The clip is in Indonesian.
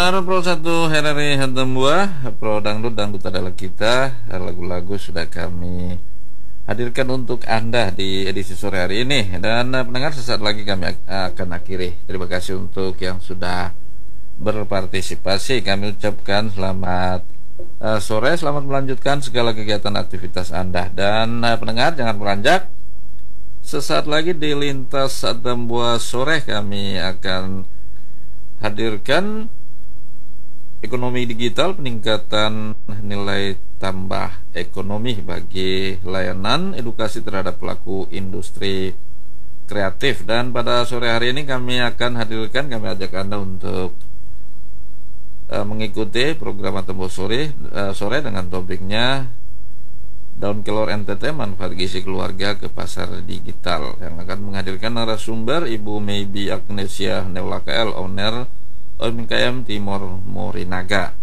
Pro satu Herari Handembua, Pro dangdut adalah kita. Lagu-lagu sudah kami hadirkan untuk Anda di edisi sore hari ini. Dan pendengar, sesaat lagi kami akan akhiri. Terima kasih untuk yang sudah berpartisipasi. Kami ucapkan selamat sore, selamat melanjutkan segala kegiatan aktivitas Anda. Dan pendengar, jangan beranjak. Sesaat lagi di Lintas Handembua sore kami akan hadirkan ekonomi digital, peningkatan nilai tambah ekonomi bagi layanan edukasi terhadap pelaku industri kreatif. Dan pada sore hari ini kami ajak Anda untuk mengikuti program Tembok sore dengan topiknya Daun Kelor NTT, manfaat gizi keluarga ke pasar digital, yang akan menghadirkan narasumber Ibu Maybe Agnesia Neula KL, owner UMKM Timor Morinaga.